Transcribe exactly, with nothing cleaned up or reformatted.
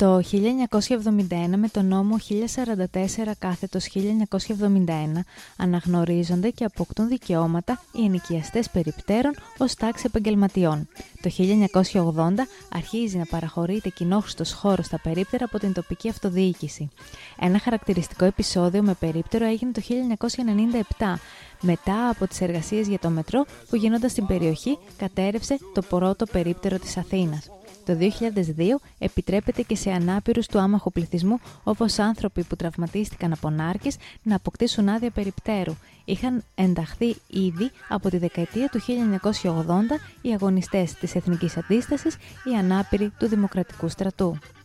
Το χίλια εννιακόσια εβδομήντα ένα με τον νόμο χίλια σαράντα τέσσερα κάθετος χίλια εννιακόσια εβδομήντα ένα αναγνωρίζονται και αποκτούν δικαιώματα οι ενοικιαστές περιπτέρων ως τάξη επαγγελματιών. Το χίλια εννιακόσια ογδόντα αρχίζει να παραχωρείται κοινόχρηστος χώρος στα περίπτερα από την τοπική αυτοδιοίκηση. Ένα χαρακτηριστικό επεισόδιο με περίπτερο έγινε το χίλια εννιακόσια ενενήντα επτά. Μετά από τις εργασίες για το μετρό που γίνονταν στην περιοχή, κατέρευσε το πρώτο περίπτερο της Αθήνας. Το δύο χιλιάδες δύο επιτρέπεται και σε ανάπηρους του άμαχου πληθυσμού, όπως άνθρωποι που τραυματίστηκαν από νάρκες, να αποκτήσουν άδεια περιπτέρου. Είχαν ενταχθεί ήδη από τη δεκαετία του χίλια εννιακόσια ογδόντα οι αγωνιστές της Εθνικής Αντίστασης, οι ανάπηροι του Δημοκρατικού Στρατού.